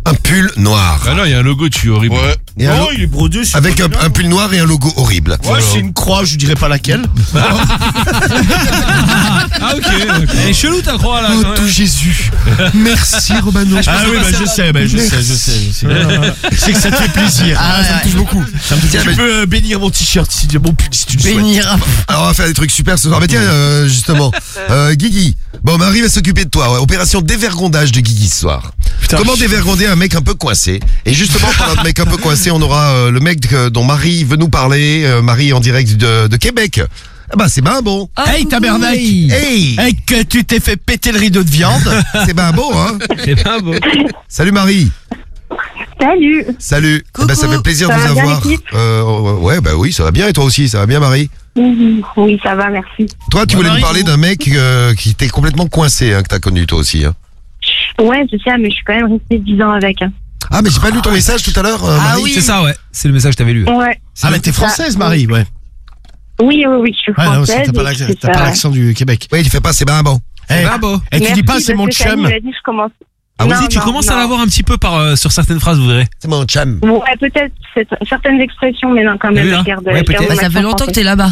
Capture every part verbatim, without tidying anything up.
Un pull noir. Ah non, il y a un logo dessus horrible. Ouais. Et un Non, lo- il est brodé. c'est Avec pas un, bien. un pull noir et un logo horrible. Ouais, c'est une croix, je dirais pas laquelle. Ah ok. Elle est chelou ta croix là. Oh, quand même. tout Jésus. Merci, Romano. Ah oui, bah je sais, bah, je sais, je sais, je sais. Je sais que ça te fait plaisir. Ah, ça me touche beaucoup. Tiens, Tu mais- peux euh, bénir mon t-shirt si tu mon pull si tu le souhaites. Bénir. alors, on va faire des trucs super ce soir. Mais tiens, euh, justement, euh, Guigui. Bon, Marie va s'occuper de toi. Ouais. Opération dévergondage de Guigui ce soir. Putain, Comment je- dévergonder un mec un peu coincé? Et justement, parlant de mec un peu coincé, on aura euh, le mec euh, dont Marie veut nous parler. Euh, Marie en direct de, de Québec. Ah bah c'est ben bon. Hey, tabernacle. Hey, Hey, que tu t'es fait péter le rideau de viande. c'est ben bon, hein. C'est pas beau. Salut Marie. Salut. Salut. Eh Coucou. ben, ça fait plaisir Ça de va vous bien, avoir. l'équipe Euh, ouais, bah oui, ça va bien. Et toi aussi, ça va bien, Marie? Oui, oui, ça va, merci. Toi, tu Ouais, voulais Marie, nous parler vous- d'un mec euh, qui était complètement coincé, hein, que t'as connu toi aussi. Hein. Ouais, c'est ça, mais je suis quand même restée dix ans avec. Hein. Ah, mais j'ai pas lu ton message tout à l'heure, euh, Ah Marie. oui. C'est ça ouais. C'est le message que t'avais lu. Ouais. Ah, mais t'es française, Marie, ouais. Oui, oui, oui, je suis Ah non, française. t'as pas et l'accent- c'est t'as pas ça. l'accent du Québec. Oui, tu fais pas, c'est ben bon. Eh, pas beau. eh, tu dis pas Merci, c'est mon parce que Camille chum. m'a dit, je commence. Ah, Non, Vas-y, tu non, commences à non. l'avoir un petit peu par euh, sur certaines phrases, vous verrez. C'est mon chum. Ouais, peut-être c'est- certaines expressions, mais non, quand même. Oui, hein. je garde- Ouais, je peut-être. garde Bah, mon ça fait accent longtemps que français. t'es là-bas.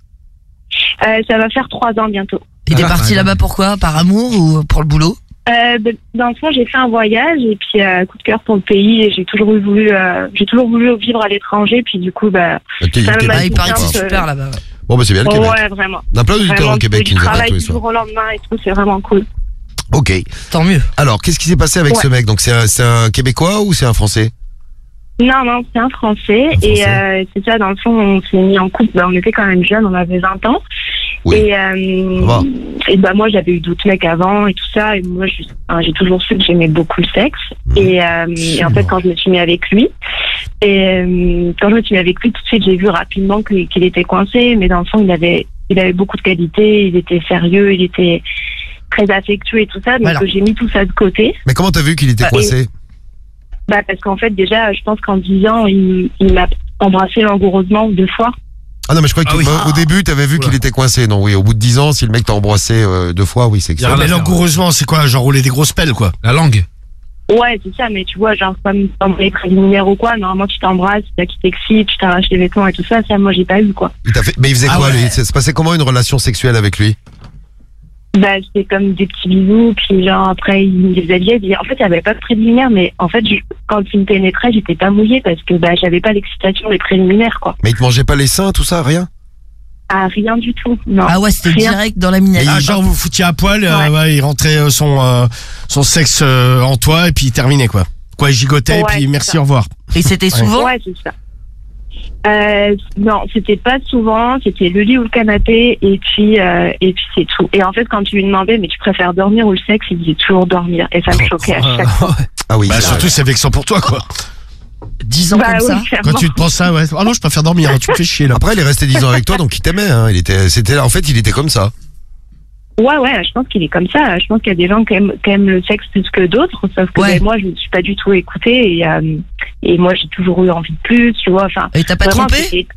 Euh, ça va faire trois ans bientôt. Et t'es Ah, parti ouais. là-bas pourquoi? Par amour ou pour le boulot? Euh, ben, dans le fond, j'ai fait un voyage et puis euh, coup de cœur pour le pays. Et j'ai toujours voulu, euh, j'ai toujours voulu vivre à l'étranger. Puis du coup, bah, Ok, Ça Québec. m'a Ah, il tout paraît que bien, c'est euh, super là-bas. ouais. Bon, bah c'est bien le Québec. ouais, vraiment. On a plein d'auditeurs Vraiment, au Québec qui du nous appellent travail tous les du soirs. jour au lendemain et tout, c'est vraiment cool. Ok. Tant mieux. Alors, qu'est-ce qui s'est passé avec Ouais. ce mec? Donc, c'est un, c'est un Québécois ou c'est un Français? Non, non, c'est un Français. Un Et Français. euh, c'est ça, dans le fond, on s'est mis en couple. Ben, on était quand même jeunes, on avait vingt ans. Oui. Et, euh, Ça va. et ben moi, j'avais eu d'autres mecs avant et tout ça. Et moi, je- enfin, j'ai toujours su que j'aimais beaucoup le sexe. Mhm. Et, euh, et en fait, quand je me suis mis avec lui, et euh, quand je me suis mis avec lui, tout de suite, j'ai vu rapidement que- qu'il était coincé. Mais dans le fond, il avait, il avait beaucoup de qualités. Il était sérieux, il était très affectueux et tout ça. Donc, Voilà. j'ai mis tout ça de côté. Mais comment t'as vu qu'il était Bah, coincé? Bah, parce qu'en fait, déjà, je pense qu'en dix ans, il, il m'a embrassé langoureusement deux fois. Ah non, mais je crois Ah qu'au oui. au début, t'avais vu qu'il était coincé. Non, oui, au bout de dix ans, si le mec t'a embrassé euh, deux fois, oui, c'est que Y a ça. rien Mais à faire, langoureusement, c'est quoi? Genre rouler des grosses pelles, quoi. La langue. Ouais, c'est ça, mais tu vois, genre, comme dans les préliminaires ou quoi, normalement, tu t'embrasses, tu t'excites, tu t'arraches les vêtements et tout ça, ça, moi, j'ai pas eu, quoi. Il t'a fait... Mais il faisait Ah quoi, ouais. lui? Ça se passait comment une relation sexuelle avec lui? Bah, c'était comme des petits bisous, puis genre, après, il me faisait lier, puis en fait, il y avait pas de préliminaire, mais en fait, je- quand il me pénétrait, j'étais pas mouillée parce que, bah, j'avais pas l'excitation des préliminaires, quoi. Mais il te mangeait pas les seins, tout ça, rien? Ah, rien du tout, non. Ah ouais, c'était Rien. direct dans la minette. Ah, genre vous foutiez à poil, euh, Ouais. ouais, il rentrait euh, son, euh, son sexe euh, en toi et puis il terminait, quoi. Quoi, il gigotait et Ouais, puis c'est merci, ça. au revoir. Et c'était souvent? Ouais, c'est ça. Euh, non, c'était pas souvent, c'était le lit ou le canapé, et puis, euh, et puis c'est tout. Et en fait, quand tu lui demandais, mais tu préfères dormir ou le sexe, il disait toujours dormir, et ça me choquait à chaque fois. Ah oui. Bah, ça- surtout, c'est vexant pour toi, quoi. dix ans Bah comme oui, ça? clairement. Quand tu te penses ça, ouais. Ah non, je préfère dormir, hein, tu me fais chier, là. Après, il est resté dix ans avec toi, donc il t'aimait. Hein. Il était, c'était, en fait, il était comme ça. Ouais, ouais, je pense qu'il est comme ça. Je pense qu'il y a des gens qui aiment, qui aiment le sexe plus que d'autres, sauf que Ouais. ben, moi, je ne suis pas du tout écoutée, et, euh, et moi, j'ai toujours eu envie de plus, tu vois. Enfin, Et t'as pas vraiment, trompé? c'était-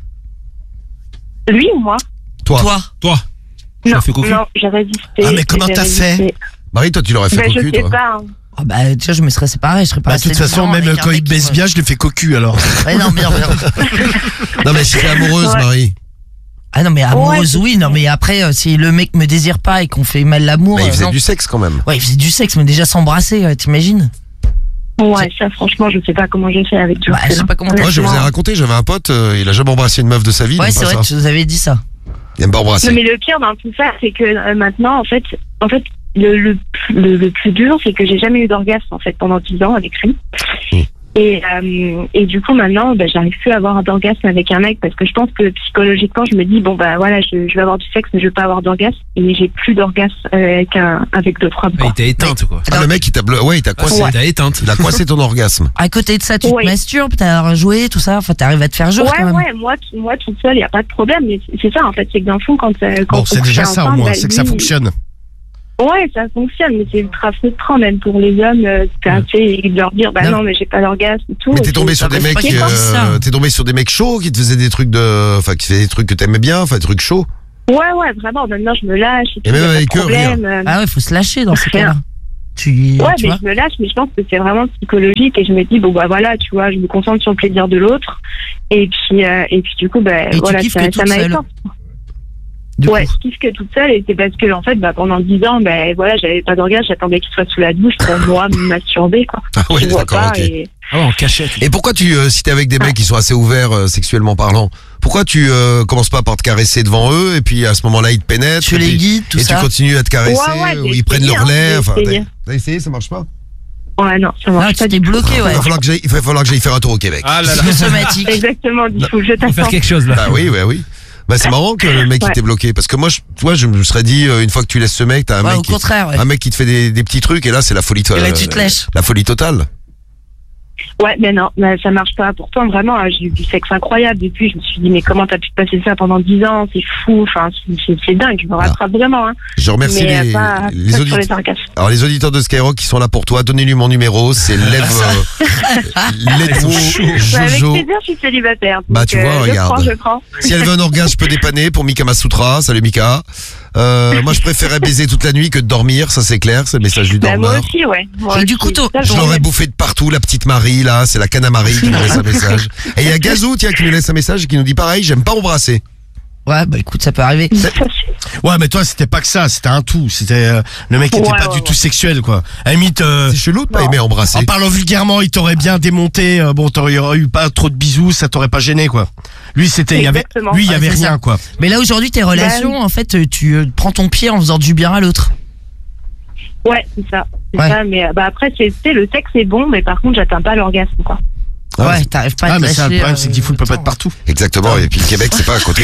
Lui ou moi? Toi. Toi? Toi. Tu Non, l'as fait cocu? non, j'ai résisté. Ah, mais comment j'ai t'as fait résisté. Marie, toi, tu l'aurais fait Ben, je cocu, sais toi. pas. hein. Ah bah, tu vois, je me serais séparé, je serais pas Bah, de restée toute façon, dix ans même avec un quand il mec qui baisse me- bien, je le fais cocu, alors. Ouais, non, bien, bien. Non, mais j'étais amoureuse, Ouais. Marie. Ah non, mais amoureuse, Ouais, oui, non, mais après, euh, si le mec me désire pas et qu'on fait mal l'amour. Mais il euh, faisait non. du sexe quand même. Ouais, il faisait du sexe, mais déjà s'embrasser, euh, t'imagines? Ouais, ça, franchement, je sais pas comment j'ai fait avec du Bah, recul, je sais pas comment t'as Moi, je vous ai honnêtement. raconté, j'avais un pote, euh, il a jamais embrassé une meuf de sa vie. il Ouais, aime c'est pas vrai, ça. tu nous avais dit ça. Il aime pas embrasser. Non, mais le pire dans tout ça, c'est que euh, maintenant, en fait, en fait, le, le, le, le plus dur, c'est que j'ai jamais eu d'orgasme, en fait, pendant dix ans avec lui. Mmh. Et, euh, et du coup, maintenant, ben, j'arrive plus à avoir d'orgasme avec un mec parce que je pense que psychologiquement, je me dis, bon, bah voilà, je, je vais avoir du sexe, mais je vais pas avoir d'orgasme. Et j'ai plus d'orgasme euh, avec, un, avec d'autres hommes. Ah, quoi. il t'a éteinte quoi. Ah, le mec, il t'a bleu... ouais, il t'a Ah, coincé. il t'a éteinte. Il a coincé ton orgasme. À côté de ça, tu Ouais. te masturbes, t'as joué, tout ça, enfin, t'arrives à te faire jour Ouais, quand même. ouais, moi, t- moi toute seule, il n'y a pas de problème. Mais c'est- c'est ça, en fait, c'est que dans le fond, quand, euh, quand Bon, on c'est couche déjà ça, au ensemble, moins, bah, c'est que ça lui, fonctionne. Ouais, ça fonctionne, mais c'est ultra frustrant, même pour les hommes, euh, t'as, tu sais, de leur dire, bah Non. non, mais j'ai pas d'orgasme et tout. Mais t'es Et tombé c'est- sur des c'est mecs, pas qu'ils compliqué, quoi. pensent ça. euh, t'es tombé sur des mecs chauds qui te faisaient des trucs de, enfin, qui faisaient des trucs que t'aimais bien, enfin, des trucs chauds. Ouais, ouais, vraiment, maintenant je me lâche. Et tout, même y a pas avec de eux, rien. problème, euh, Ah ouais, faut se lâcher dans ces Rien. cas-là. Tu, Ouais, tu mais vois je me lâche, mais je pense que c'est vraiment psychologique et je me dis, bon, bah voilà, tu vois, je me concentre sur le plaisir de l'autre. Et puis, euh, et puis du coup, bah Et tu voilà, kiffes ça, que ça toute m'a seule. éteint. Du Ouais, coup. je kiffe que toute seule et c'est parce que, en fait, bah pendant dix ans, bah voilà, j'avais pas d'orgasme, j'attendais qu'il soit sous la douche pour moi me masturber, quoi. Ah oui, Je vois d'accord, pas ok. et... Ah ouais, en cachette. Et pourquoi tu, euh, si t'es avec des mecs qui sont assez ouverts euh, sexuellement parlant, pourquoi tu euh, commences pas par te caresser devant eux et puis à ce moment-là ils te pénètrent Tu et les puis- guides, tout et ça. tu continues à te caresser Ouais, ouais, ou j'ai ils prennent essayé, le relais. hein, Enfin, j'ai t'as essayé. t'as essayé, ça marche pas. Ouais, non, ça Ah, marche tu pas t'es du tout. bloqué, Il ouais. va falloir que j'aille, il va falloir que j'aille faire un tour au Québec. Ah là là. Psychosomatique. Exactement, du coup, je Faut faire t'attends. quelque chose là. Bah oui, ouais, oui. Bah c'est marrant que le mec il Ouais. t'ait bloqué parce que moi, je, toi, je me serais dit euh, une fois que tu laisses ce mec, t'as un Ouais, mec, au qui, contraire, ouais. un mec qui te fait des, des petits trucs et là c'est la folie. Et là, euh, tu te lèches. La folie totale. Ouais, mais non, mais ça marche pas. Pourtant, vraiment, hein, j'ai eu du sexe incroyable depuis. Je me suis dit, mais comment t'as pu te passer ça pendant dix ans? C'est fou. Enfin, c'est- c'est c'est dingue. Je me rattrape vraiment. Hein. Je remercie mais les, euh, pas, les pas sur auditeurs. les orgasmes. Alors les auditeurs de Skyrock qui sont là pour toi, donnez-lui mon numéro, c'est Lève euh, Let's Bah, avec Jojo. plaisir, je suis célibataire. Bah, donc, tu vois, euh, regarde. Je prends, je prends. Si elle veut un orgasme, je peux dépanner pour Mika Masutra. Salut Mika. Euh, moi je préférais baiser toute la nuit que de dormir, ça c'est clair, c'est le message du Bah, moi dormeur. aussi, ouais. Moi Et aussi. du coup, toi- Ça, Je j'en l'aurais ai- bouffé de partout, la petite Marie là, c'est la canne à Marie qui nous laisse un message. Et il y a Gazou tiens qui nous laisse un message et qui nous dit pareil, j'aime pas embrasser. Ouais, bah écoute, ça peut arriver. Ça, c'est- Ouais, mais toi, c'était pas que ça, c'était un tout. C'était euh, le mec était Ouais, pas ouais, du ouais. tout sexuel, quoi. À la limite, euh, C'est chelou de pas Non. aimer embrasser. en parlant vulgairement, il t'aurait bien démonté. euh, bon, t'aurais eu pas trop de bisous, ça t'aurait pas gêné, quoi. Lui, c'était, il y avait, Exactement. lui, il y Ouais, avait c'est rien, ça. quoi. Mais là, aujourd'hui, tes relations, oui. en fait, tu euh, prends ton pied en faisant du bien à l'autre. Ouais, c'est ça. C'est Ouais. ça. Mais euh, bah, après, c'est, tu sais, le sexe est bon, mais par contre, j'atteins pas l'orgasme, quoi. Ah, Ouais, t'arrives pas à Ah, te mais ça, le lâcher, problème, euh, c'est que Diffoul peut pas être partout. Exactement, et puis le Québec c'est pas à côté.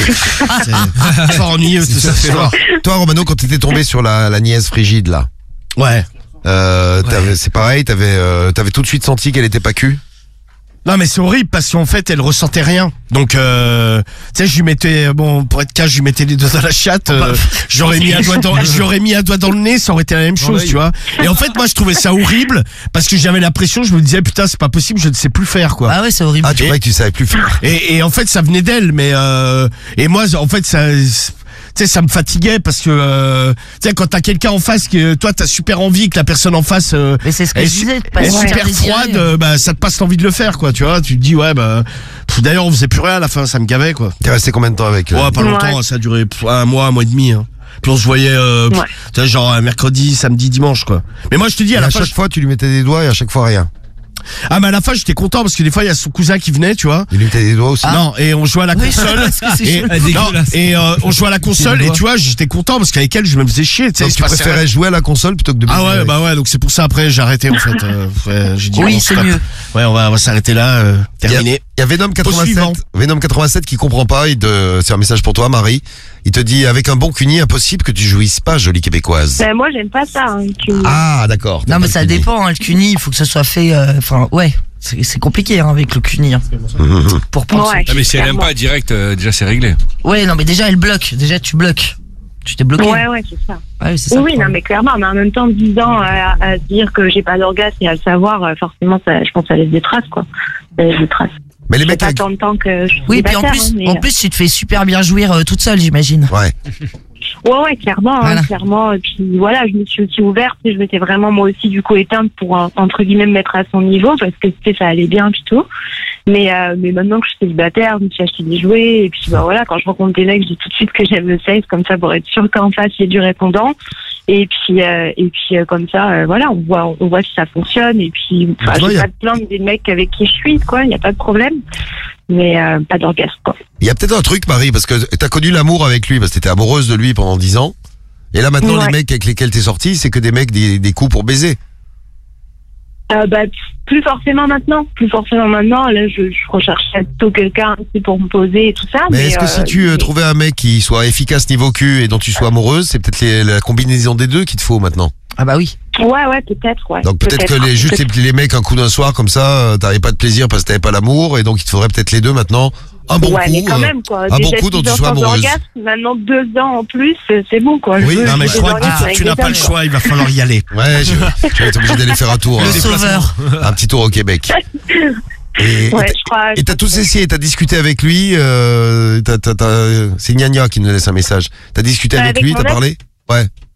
C'est fort ennuyeux, tout ça, c'est fort. Toi Romano, quand t'étais tombé sur la, la nièce frigide là, Ouais. euh, t'avais- c'est pareil, t'avais euh, t'avais tout de suite senti qu'elle était pas cul. Non, mais c'est horrible parce qu'en fait, elle ressentait rien. Donc, euh, tu sais, je lui mettais, bon, pour être cash, je lui mettais les doigts dans la chatte. euh, j'aurais mis un doigt dans, j'aurais mis un doigt dans le nez, ça aurait été la même chose, l'œil. tu vois. Et en fait, moi, je trouvais ça horrible parce que j'avais l'impression, je me disais, putain, c'est pas possible, je ne sais plus faire, quoi. Ah ouais, c'est horrible. Ah tu croyais que tu savais plus faire. Et, et en fait, ça venait d'elle, mais euh, et moi, en fait, ça, tu sais, ça me fatiguait parce que, euh, tu sais, quand t'as quelqu'un en face que toi, t'as super envie que la personne en face euh, Mais c'est ce que est, je su- disais, de pas est super super désiré. froide, euh, bah, ça te passe l'envie de le faire, quoi, tu vois. Tu te dis, ouais, bah, pff, d'ailleurs, on faisait plus rien à la fin, ça me gavait, quoi. T'es resté combien de temps avec euh, Ouais, pas Ouais. longtemps, ça a duré pff, un mois, un mois et demi. Hein. Puis on se voyait, euh, pff, Ouais. tu sais, genre un mercredi, samedi, dimanche, quoi. Mais moi, je te dis, Et à la à fin, chaque je- fois tu lui mettais des doigts et à chaque fois rien. ah, mais à la fin, j'étais content parce que des fois, il y a son cousin qui venait, tu vois. Il lui mettait des doigts aussi. Non, et on jouait à la Oui, console. parce que c'est Et, chelou. Ah, non, dégueulasse. et euh, on jouait à la console C'est et le tu vois, j'étais content parce qu'avec elle, je me faisais chier. Tu sais, Donc il se tu passait préférais rien. jouer à la console plutôt que de Ah baiser ouais, avec. bah ouais, donc c'est pour ça après j'ai arrêté en fait. Euh, ouais, j'ai dit, Oui, bon, c'est stop. mieux. Ouais, on va, on va s'arrêter là, euh, terminé. Il y a Venom suivant. quatre-vingt-sept, Venom quatre-vingt-sept qui comprend pas, il te, c'est un message pour toi Marie. Il te dit avec un bon cuni impossible que tu jouisses pas, jolie québécoise. Ben, moi, j'aime pas ça. Hein, que- Ah d'accord. Non, t'as mais pas ça le cuni. dépend, hein, le cuni, il faut que ça soit fait. euh, Enfin, ouais, c'est c'est compliqué hein, avec le cuni. Hein, Mhm. pour prendre Ouais, Ah, mais si elle aime clairement. pas direct, euh, déjà c'est réglé. son- Ouais, non, mais déjà, elle bloque. Déjà, tu bloques. Tu t'es bloqué. Ouais, ouais, c'est ça. Ouais, c'est ça. Oui, le oui, non, problème. mais clairement, mais en même temps, dix ans à, à se dire que j'ai pas d'orgasme et à le savoir, euh, forcément, ça, je pense que ça laisse des traces, quoi. Ça laisse des traces. Mais les Ça fait mecs pas avec... tant de temps que je suis Oui, puis en célibataire, plus, hein, mais, en plus, tu te fais super bien jouir euh, toute seule, j'imagine. Ouais. Ouais, ouais, clairement, Voilà. hein, clairement. Et puis voilà, je me suis aussi ouverte et je m'étais vraiment moi aussi du coup éteinte pour euh, entre guillemets me mettre à son niveau parce que tu sais, ça allait bien puis tout. Mais euh, mais maintenant que je suis célibataire, je me suis acheté des jouets et puis bah voilà, quand je rencontre des mecs, je dis tout de suite que j'aime le sexe comme ça pour être sûr qu'en face il y ait du répondant. Et puis euh, et puis euh, comme ça, euh, voilà, on voit on voit si ça fonctionne et puis enfin, tu vois, j'ai y a- pas de plainte des mecs avec qui je suis quoi, il y a pas de problème. Mais euh, pas d'orgasme quoi. Il y a peut-être un truc Marie parce que t'as connu l'amour avec lui parce que t'étais amoureuse de lui pendant dix ans. Et là maintenant Ouais. les mecs avec lesquels t'es sorti, c'est que des mecs des, des coups pour baiser. Euh, bah, plus forcément maintenant, plus forcément maintenant. Là, je, je recherchais plutôt quelqu'un c'est pour me poser et tout ça. Mais, Mais, est-ce que euh, si tu euh, mais- trouvais un mec qui soit efficace niveau cul et dont tu sois amoureuse, c'est peut-être les- la combinaison des deux qu'il te faut maintenant. Ah bah oui. Ouais, ouais, peut-être, ouais. Donc peut-être que les juste les, les mecs un coup d'un soir comme ça, euh, t'avais pas de plaisir parce que t'avais pas l'amour et donc il te faudrait peut-être les deux maintenant. Un bon ouais, coup. mais quand euh, même, quoi. un Déjà bon coup dont six tu ans sois sans amoureuse. orgasme, maintenant deux ans en plus, c'est c'est bon, quoi. Je Oui, veux- non, Non, mais veux je des crois que orgasmes Diffoul, avec tu des n'as pas le hommes, choix, il va falloir y aller. Ouais, je, je vais être obligé d'aller faire un tour, Le euh, sauveur. un petit tour au Québec. Et quoi. Ouais, et je crois. Et t'as tous essayé, t'as discuté avec lui, euh, t'as, t'as, t'as- c'est Gnagna qui nous laisse un message. T'as discuté Euh, avec avec lui, mon t'as ex parlé? Ouais.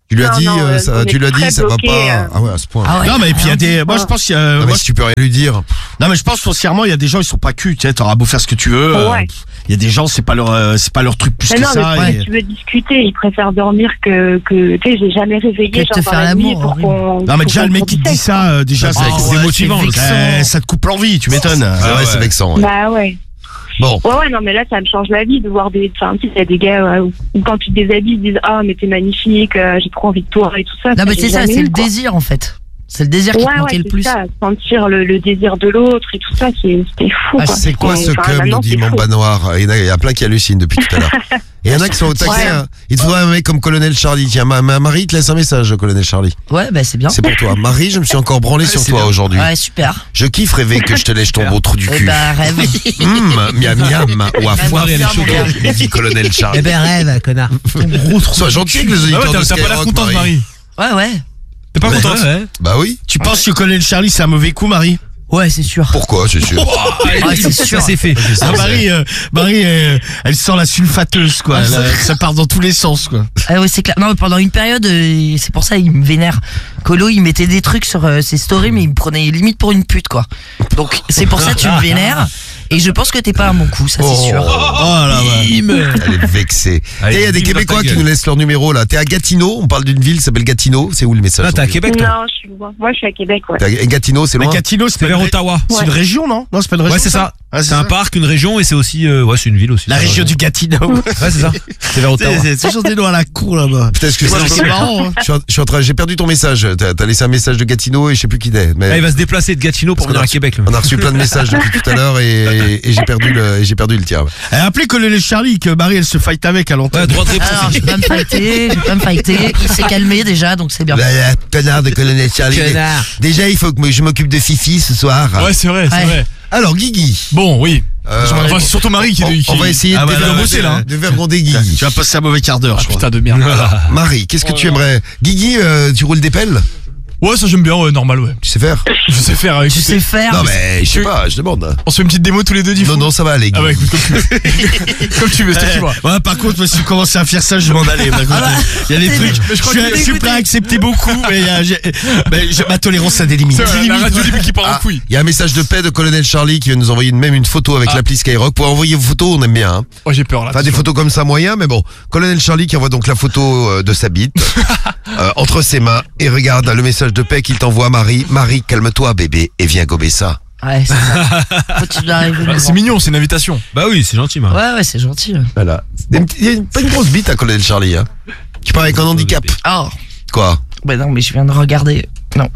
Tu lui as Non, dit, non, euh, euh, ça, on tu est lui as dit, très ça va bloqués, pas. euh. Ah ouais, à ce point. Ah ouais. Non mais et puis il y a des, moi je pense qu'il y a, Non, mais moi, si tu peux rien lui dire. non mais je pense foncièrement il y a des gens ils sont pas culs, tu sais, t'auras beau faire ce que tu veux. euh, Ouais. Il y a des gens c'est pas leur, euh, c'est pas leur truc plus Mais que non, ça. mais et- si tu veux discuter, ils préfèrent dormir que, que tu sais, j'ai jamais réveillé Que de genre te dans faire la nuit l'amour, pour horrible. qu'on. Non mais pour déjà qu'on le mec qui te dit discute. ça, euh, déjà Ah, ça, c'est ouais, démotivant, c'est le vexant. truc. Euh, ça te coupe l'envie, tu m'étonnes. Ah Ah ouais, ouais. c'est vexant. ouais. Bah ouais. Bon. Ouais, ouais, non, mais là, ça me change la vie de voir des. Enfin, tu sais, il y a des gars euh, où, où quand tu te déshabilles, ils disent ah, mais t'es magnifique, euh, j'ai trop envie de toi et tout ça. Non, mais j'ai c'est ça, jamais c'est eu, le quoi. désir en fait. C'est le désir qui Ouais, te manquait ouais, le c'est plus. ça, sentir le, le désir de l'autre et tout ça, c'est- c'était fou. Ah, quoi. C'est quoi Et, ce enfin, cum, nous maintenant, dit c'est mon fou. bas noir. Il y en a, il y a plein qui hallucinent depuis tout à l'heure. Et il y en a qui sont au taquet. Ouais. hein. Il te faudrait un mec comme Colonel Charlie. Tiens, ma, ma Marie te laisse un message, Colonel Charlie. Ouais, bah c'est bien. C'est pour toi. Marie, je me suis encore branlé sur c'est toi bien. aujourd'hui. Ouais, super. Je kiffe rêver que je te lèche ton beau trou du Eh cul. ben, rêve. Hum, miam miam, ou à Rêve, foire, bien, mon gars. lui dit Colonel Charlie. Eh ben, rêve, connard. Sois gentil avec les Ah auditeurs ouais, de t'as t'as pas l'air Skyrock, contente, Marie. Ouais, ouais. T'es pas Mais- contente Bah oui. Tu penses que Colonel Charlie c'est un mauvais coup, Marie? Ouais, c'est sûr. Pourquoi, c'est sûr. Ah, c'est sûr. Ça c'est fait. Ah, Marie, euh, Marie, euh, elle sent la sulfateuse quoi. Elle, euh, ça part dans tous les sens quoi. Ah ouais, c'est clair. Non, mais pendant une période, euh, c'est pour ça il me vénère. Colo, il mettait des trucs sur euh, ses stories, mais il me prenait limite pour une pute, quoi. Donc c'est pour ça que tu me vénères. Et je pense que t'es pas un bon coup, ça c'est Oh. sûr. Oh là ouais. Elle est vexée. Allez, Et il y a des bim dans ta Québécois qui gueule. nous laissent leur numéro là. T'es à Gatineau, on parle d'une ville qui s'appelle Gatineau. C'est où le message Là, t'es à Québec, toi. Non, je suis loin. Moi, je suis à Québec, ouais. T'es à- Et Gatineau, c'est Mais loin. Gatineau, c'est C'est pas vers une ré- Ottawa. C'est une région, non? Non, c'est pas une région. Ouais, c'est ça. Ah, C'est un ça. parc, une région et c'est aussi, euh, ouais, c'est une ville aussi. La région du Gatineau. Ouais, c'est ça. C'est vers Ottawa. C'est c'est toujours des noms à la cour là-bas. Putain, excuse-moi, C'est je peux- marrant. Hein. je suis en- je suis en train, j'ai perdu ton message. T'as t'as laissé un message de Gatineau et je sais plus qui t'es. Mais Ah, il va se déplacer de Gatineau pour Parce qu'on venir a à reçu- Québec. le on mec. a reçu plein de messages depuis tout à l'heure et, et j'ai perdu le, et j'ai perdu le tien. Eh, appelez Colonel Charlie que Marie elle se fight avec à l'antenne. Ouais, droit de réponse. Alors, je vais pas me fighter, je vais pas me fighter. Il s'est calmé déjà, donc c'est bien. Là, là, connard de colonel Charlie. Connard. Déjà, il faut que je m'occupe de Fifi ce soir. Ouais, c'est vrai, c'est Ouais. vrai. Alors, Guigui. Bon, oui. euh, Enfin, c'est surtout Marie qui on, qui- on va essayer Ah, de, bah, déver- là, bosser, là, hein. de vergonder Guigui. Tu vas passer un mauvais quart d'heure, Ah, je crois. putain de merde. Marie, qu'est-ce que tu aimerais Guigui, euh, tu roules des pelles Ouais, ça j'aime bien, ouais, normal, ouais. Tu sais faire Je sais faire. Tu écoutez. sais faire. Non, mais je sais tu- pas, je demande. On se fait une petite démo tous les deux, du Non, coup. non, ça va aller. Ah Guigui. ouais, écoute, comme tu veux. Comme tu veux, c'est toi qui vois. Ouais, par contre, moi, si tu commences à faire ça, je vais m'en aller. par contre. Il y a des trucs, je, je crois suis- que je suis prêt à accepter beaucoup, mais, euh, j'ai- mais j'ai- ma tolérance a des limites. C'est vrai, Des la limites, radio ouais. libre qui part en Ah, couille. il y a un message de paix de Colonel Charlie qui vient nous envoyer une- même une photo avec Ah. l'appli Skyrock. Pour envoyer vos photos, on aime bien. Hein. Oh, j'ai peur là. Enfin, des photos comme ça, moyen, mais bon. Colonel Charlie qui envoie donc la photo euh, de sa bite euh, entre ses mains. Et regarde le message de paix qu'il t'envoie à Marie. Marie, calme-toi, bébé, et viens gober ça. Ouais, c'est ça. Continue d'arriver. Bah, c'est mignon, c'est une invitation. Bah oui, c'est gentil, Marie. Ouais, ouais, c'est gentil. ouais. Voilà. Il y a une petite- il y a une- pas une grosse bite à Colonel Charlie, hein. Qui part avec un handicap. Oh, Quoi bah non, mais je viens de regarder. Non.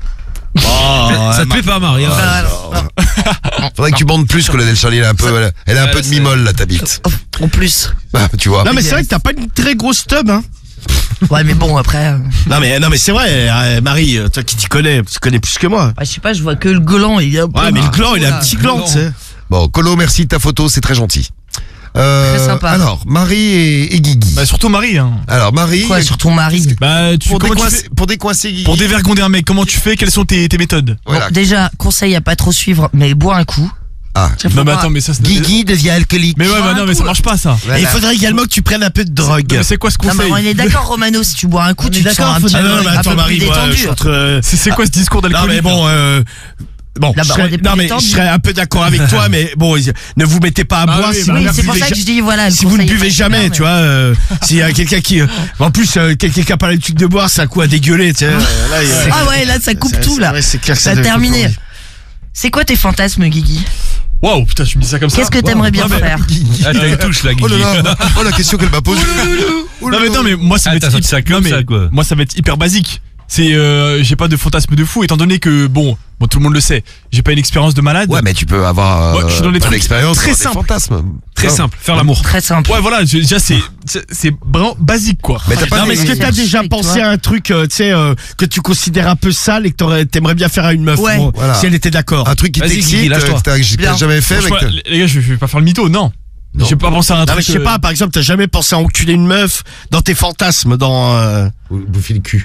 Ça te plaît pas, Marie, hein Ah, non, non. Faudrait que tu bandes plus, Colonel Charlie. Elle a un peu, elle a, elle a un Ouais, peu de c'est- mimolle, là, ta bite. En plus. Ah, tu vois. Non, mais c'est vrai que t'as pas une très grosse tub, hein. Ouais, mais bon, après. euh, Non, mais, non, mais c'est vrai, euh, Marie, euh, toi qui t'y connais, tu connais plus que moi. bah, je sais pas, je vois que le gland. Il est un peu. Ouais, mais le gland, il a un Voilà. petit gland, tu sais. Bon, Colo, merci de ta photo, c'est très gentil. Euh, Très sympa. Alors, Marie et, et Guigui. Bah surtout Marie, hein. Alors, Marie, Quoi, sur ton mari. Bah, tu, pour, comment tu décoincer, fais pour décoincer Guigui. pour dévergonder un mec, comment tu fais? Quelles sont tes, tes méthodes? Voilà. Bon, déjà, conseil à pas trop suivre, mais bois un coup. Ah, Faut Non, mais pas- attends, mais ça, c'est. Guigui devient alcoolique. Mais ouais, bah non, mais ça marche pas, ça. Voilà. Et il faudrait également que tu prennes un peu de drogue. Non, mais c'est quoi ce Non, mais conseil? on est d'accord, Romano, si tu bois un coup, On tu est te sens d'accord, un faut- petit Ah peu, non, mais un attends, peu Marie, plus moi, je détendu. suis entre, euh, C'est c'est quoi ce discours Non, d'alcoolique? mais bon, euh, bon, La je baronne serais, des non, mais détendus. je serais un peu d'accord avec toi, mais bon, ils- ne vous mettez pas à Ah boire oui, si bah vous Oui, ne c'est pour buvez ça que ja- je dis, voilà. le si vous ne conseil est buvez pas jamais, super, tu mais- vois, euh, s'il y a quelqu'un qui, euh, en plus, euh, quelqu'un qui a pas l'habitude de boire, c'est un coup à dégueuler, tu sais. euh, là, il y a- Ah ouais, là, ça coupe c'est- tout, c'est là. vrai, c'est clair que Ça a doit être terminé. compliqué. C'est quoi tes fantasmes, Guigui? Waouh, putain, tu me dis ça comme ça. Qu'est-ce que t'aimerais bien Non, mais- faire? Ah, t'as une touche là, Oh Guigui. là là, oh la question qu'elle m'a posée. Non mais non mais moi ça Ah, va t'as être sorti ça hyper- comme non, mais ça, quoi. moi ça va être hyper basique. C'est euh, j'ai pas de fantasme de fou étant donné que bon, bon tout le monde le sait, j'ai pas une expérience de malade. Ouais, mais tu peux avoir euh, Ouais, je suis dans des pas trucs l'expérience, très avoir des simples. fantasmes. Très Non. simple, faire l'amour. Très simple. Ouais voilà, je- déjà c'est c'est- c'est vraiment basique quoi. Mais t'as pas Non, mais des- est-ce que c'est t'as déjà avec pensé toi. à un truc, euh, tu sais, euh, que tu considères un peu sale et que t'aurais- t'aimerais bien faire à une meuf, Ouais. bon, Voilà. si elle était d'accord? un truc qui Vas-y, t'excite, Guigui, lâche-toi. euh, que t'as que Bien. t'as jamais fait, Franchement, mec. les gars, je vais, je vais pas faire le mytho, non. Non. J'ai pas pensé à un Non, truc. mais je sais euh, pas, par exemple, t'as jamais pensé à enculer une meuf dans tes fantasmes, dans, euh, Bouffer le cul.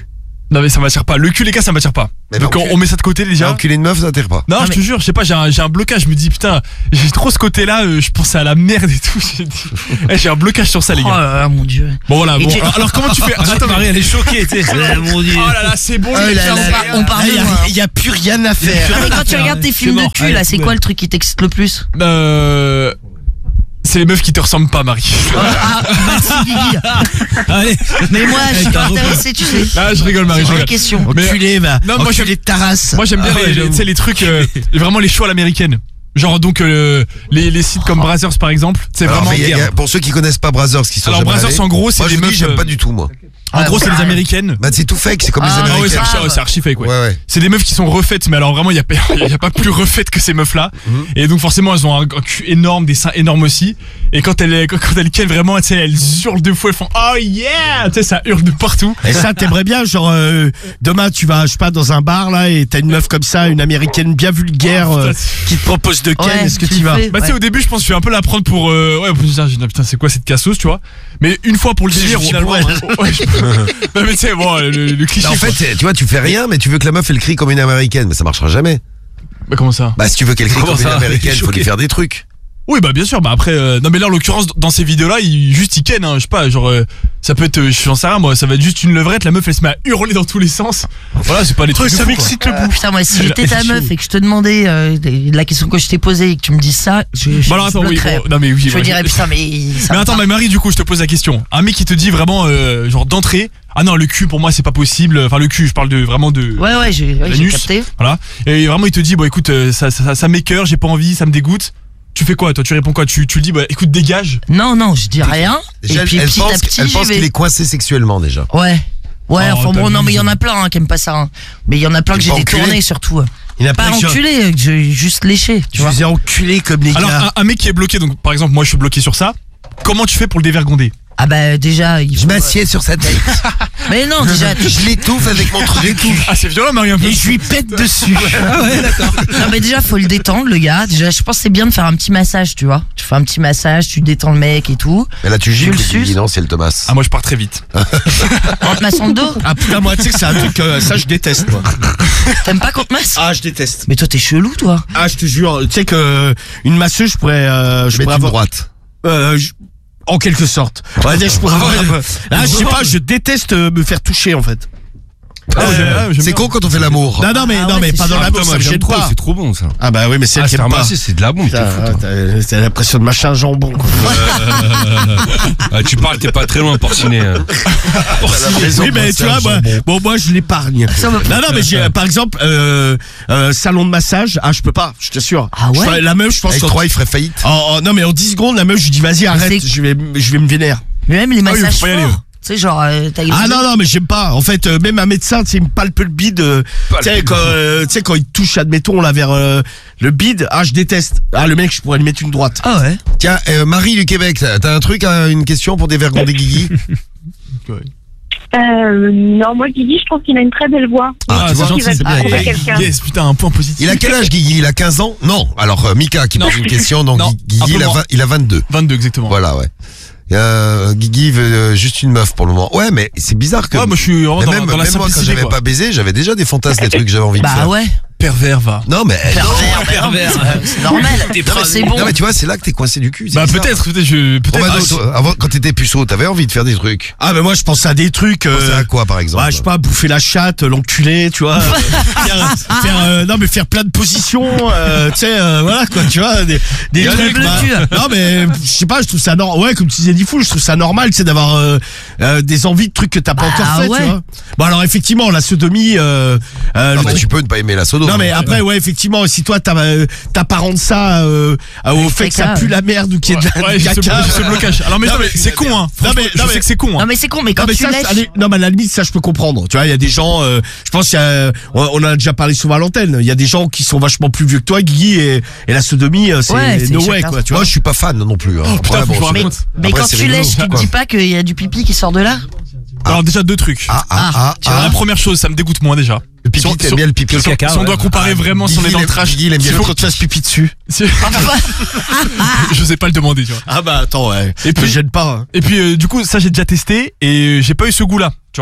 Non mais ça m'attire pas. Le cul les gars ça m'attire pas. Mais Donc bah, on, enculé- on met ça de côté déjà. Enculé une meuf, ça t'attire pas. Non, Non, je mais- te jure, je sais pas, j'ai un, j'ai un blocage. Je me dis putain, j'ai trop ce côté-là. euh, je pensais à la merde et tout. J'ai, dit- Eh, j'ai un blocage sur ça les Oh gars. là là, mon dieu. Bon voilà. Et Bon. tu- Alors comment tu fais Attends, Marie, elle est choquée. Tu sais. mon dieu. Oh là là, c'est bon. Oh les là gars, là on là parle- là. on parle Ah, de y a- moi, hein. y a plus rien à faire. Non mais quand tu regardes tes films C'est de mort. cul Allez, là, c'est ouais. quoi le truc qui t'excite le plus? Euh. C'est les meufs qui te ressemblent pas, Marie. Ah, merci Guigui. Allez. Mais moi, je suis pas intéressé, tu sais. Ah, je rigole, Marie, C'est je une vraie rigole. question. Mais- Enculé, va. Non, moi, Enculé j'aime- de ta race. Moi j'aime bien Ah ouais, les, les, j'avoue. tu sais, les trucs, euh, vraiment les shows à l'américaine. Genre donc euh, les, les sites comme Brazzers par exemple. C'est Alors, vraiment. mais y a- y a- pour ceux qui connaissent pas Brazzers, qui sont Alors jamais Brazzers allés, en gros c'est moi des je dis meufs. j'aime euh, pas du tout moi. En gros c'est Ouais. les américaines. Bah c'est tout fake, c'est comme Ah, les Ah ouais, c'est américaines. archi, grave. c'est archi fake ouais. Ouais ouais. C'est des meufs qui sont refaites, mais alors vraiment il y a, pas- y a pas plus refaites que ces meufs là. Mhm. Et donc forcément elles ont un, un cul énorme, des seins énormes aussi. Et quand elles quand, quand elles ken vraiment, tu sais, elles hurlent de fou, elles font oh yeah, tu sais ça hurle de partout. Et ça, t'aimerais bien, genre, euh, demain, tu vas, je sais pas, dans un bar, là, et t'as une meuf comme ça, une américaine bien vulgaire, Oh, euh, putain, qui te propose de ken, Ouais, est-ce que tu tu y le vas? fais. Bah tu sais Ouais. au début je pense que je vais un peu la prendre pour euh, ouais pour me dire putain putain, c'est quoi cette cassos tu vois. Mais une fois pour le délire Finalement, ouais, ouais, je- non mais tu sais bon le, le cliché. Bah, en quoi. fait, tu vois, tu fais rien, mais tu veux que la meuf elle crie comme une américaine, mais ça marchera jamais. Bah comment ça? Bah si tu veux qu'elle crie Comment comme une ça américaine, Il est faut lui choqué. faire des trucs. Oui bah bien sûr bah après euh, non mais là en l'occurrence dans ces vidéos là il juste il ken hein, je sais pas genre euh, ça peut être euh, j'en sais rien moi ça va être juste une levrette la meuf elle se met à hurler dans tous les sens voilà c'est pas des trucs de ça fou, m'excite le Euh, bout. putain, moi, si Elle- j'étais ta elle est meuf chaude. et que je te demandais euh, des- la question que je t'ai posée et que tu me dis ça, je, je, Bah alors je attends oui bloquerais. bon, non mais oui Je me ouais, dirais, putain, mais. ça mais me attends parle. mais Marie du coup je te pose la question un mec qui te dit vraiment euh, genre d'entrée ah non le cul pour moi c'est pas possible enfin le cul je parle de vraiment de Ouais, ouais, j'ai ouais, j'ai L'anus. capté. voilà et vraiment il te dit bon écoute euh, ça ça, ça, ça m'écoeure j'ai pas envie ça me dégoûte tu fais quoi toi tu réponds quoi tu tu lui dis bah écoute dégage Non, non, je dis rien. Déjà, et puis elle, elle petit pense, à petit, elle j'y pense vais. qu'il est coincé sexuellement déjà. Ouais. Ouais, Oh, enfin bon, t'as non, vu, mais il y en ça. a plein hein, qui aiment pas ça. hein. Mais il y en a plein que j'ai Pas enculé. détourné surtout. Il y en a Pas plein que je- enculé, que j'ai juste léché, tu Je vois. les ai enculés comme les alors gars. un, un mec qui est bloqué donc par exemple moi je suis bloqué sur ça comment tu fais pour le dévergonder Ah bah déjà, il Je faut. m'assieds sur sa tête. Mais non, déjà. tu- Je l'étouffe avec mon truc. ah c'est violent Marie un peu Et je lui pète dessus. Non mais déjà faut le détendre le gars. Déjà je pense que c'est bien de faire un petit massage, tu vois. Tu fais un petit massage, tu détends le mec et tout. Mais là tu Tu gilles, le tu suces dis non, c'est le Thomas. ah moi je pars très vite On te masse dans le dos. Ah putain, moi, tu sais que c'est un truc, euh, ça, je déteste, moi. T'aimes pas qu'on te masse? Ah, je déteste. Mais toi t'es chelou toi. Ah, je te jure, tu sais que une masseuse, je pourrais, euh, je Je mets pourrais une avoir, droite. euh, je- en quelque sorte. On va dire, je pourrais avoir, ah, je sais pas, je déteste euh, me faire toucher, en fait. Ah, ouais, j'aime- ah, j'aime C'est bien. con quand on fait l'amour. Non, non, mais, Ah non, ouais, mais c'est pas dans sûr. la Putain, bouche, moi ça me j'aime gêne trop, pas. c'est trop bon ça. Ah bah oui, mais c'est Ah, elle se qui faire aime pas. masser, c'est de la bombe. Putain, t'es fou, ouais, toi. t'as t'as l'impression de machin jambon, quoi. Ah, tu parles, t'es pas très loin porciné. hein. Oui, mais tu vois, moi, bon, moi, je l'épargne. Ça va- Non, non, mais j'ai, par exemple, euh, euh, salon de massage, ah, je peux pas, je t'assure. Ah ouais Je ferais- La meuf, je pense Avec qu'en- trois, il ferait faillite. en- en- non, mais en dix secondes, la meuf, je lui dis, vas-y, arrête, c'est- je vais, je vais me vénère. Mais même les Ah oui, massages faut pas y aller, forts. ouais. Tu sais genre euh, t'as Ah non, non, mais j'aime pas. En fait, euh, même un médecin, tu sais, il me palpe le bide. euh, Tu sais, quand, euh, tu sais, quand il touche, admettons, là, vers euh, le bide, ah, je déteste. Ah, le mec, je pourrais lui mettre une droite. Ah ouais. Tiens, euh, Marie du Québec, t'as t'as un truc, hein, une question pour dévergonder Guigui? Euh, non, moi, Guigui, je trouve qu'il a une très belle voix. Ah, tu c'est vois, gentil, il va c'est bien. trouver quelqu'un. Yes, putain, un point positif. Il a quel âge Guigui? Il a quinze ans? Non. Alors euh, Mika qui Non. pose une question, donc Non, Guigui, un peu il a, moins. vingt- il a vingt-deux. vingt-deux exactement. Voilà, ouais. Euh, Guigui veut euh, juste une meuf pour le moment. Ouais, mais c'est bizarre que. Ouais, moi je suis vraiment mais dans, même, dans la même moi, quand simplicité j'avais quoi. pas baisé, j'avais déjà des fantasmes, des trucs que j'avais envie de Bah faire. ouais. Pervers va. Non, mais. Pervers, bah non, c'est- c'est normal. Non, mais c'est bon. Non, mais tu vois, c'est là que t'es coincé du cul. c'est Bah bizarre. peut-être, peut-être je peut-être. Romano, Ah, c'est- toi, avant, quand t'étais puceau, t'avais envie de faire des trucs. Ah, mais moi, je pense à des trucs. Pensez Euh, à quoi, par exemple? bah, je sais pas, bouffer la chatte, euh, l'enculé, tu vois. euh, faire, faire, euh, non, mais faire plein de positions, euh, tu sais, euh, voilà, quoi, tu vois. Des, des Le trucs. bleu bah, cul. non, mais je sais pas, je trouve ça normal. Ouais, comme tu disais, Diffoul, je trouve ça normal, tu sais, d'avoir euh, euh, des envies de trucs que t'as pas Bah, encore fait, ouais. tu vois. Bon, alors, effectivement, la sodomie, euh, euh, Non, le mais truc- tu peux ne pas aimer la sodo. Non mais après ouais effectivement si toi t'as euh, t'apparentes ça euh, euh, au Avec fait que ça caca, pue la merde ou qu'il y ait de la Ouais, du j'ai ce, caca. j'ai ce blocage. Alors mais, Non, non, mais mais- c'est con hein. Non, Franchement, mais- je non, sais mais- que c'est con hein. Non mais c'est con, mais quand Non mais tu ça, lèches. ça, allez, non mais à la limite ça je peux comprendre. Tu vois il y a des gens euh, je pense qu'il y a on on en a déjà parlé souvent à l'antenne. Il y a des gens qui sont vachement plus vieux que toi Guigui et, et la sodomie euh, c'est Ouais, c'est no way chacun. quoi tu Moi, vois. je suis pas fan non plus. Hein. Oh, putain, Après, faut que je c'est- vous raconte. Mais Après, quand c'est tu rigolo, lèches, tu te quoi. dis pas qu'il y a du pipi qui sort de là? Alors déjà deux trucs. Ah, ah, ah, tu ah. La première chose, ça me dégoûte moins déjà. Le pipi, Si on- t'aimes si on- bien le pipi. si on- caca, si on ouais. doit comparer Ah, vraiment si on est Guigui, dans il le aime- trash. Guigui, il aime bien si le on- Faut te fasses pipi dessus. si- Je sais pas le demander, tu vois. Ah bah attends ouais. Et Et puis- puis gêne pas. hein. Et puis euh, du coup, ça j'ai déjà testé et j'ai pas eu ce goût-là, tu vois.